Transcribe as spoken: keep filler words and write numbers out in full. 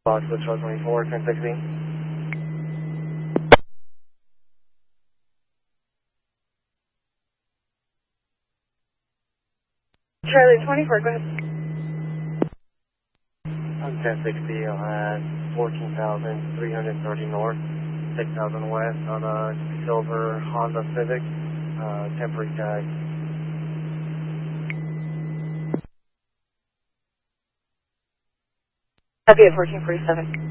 Box with Charles twenty-four, ten sixty. Charlie twenty-four, go ahead. On ten sixty, I'll add fourteen thousand three hundred thirty north, six thousand west on a silver Honda Civic, uh, temporary tag. I'll be at fourteen forty-seven.